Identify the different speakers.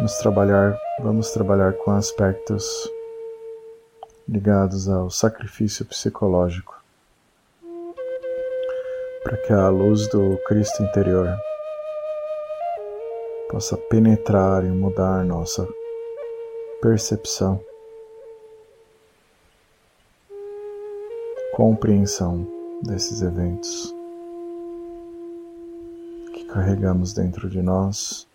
Speaker 1: vamos trabalhar com aspectos ligados ao sacrifício psicológico, para que a luz do Cristo interior possa penetrar e mudar nossa percepção, compreensão desses eventos que carregamos dentro de nós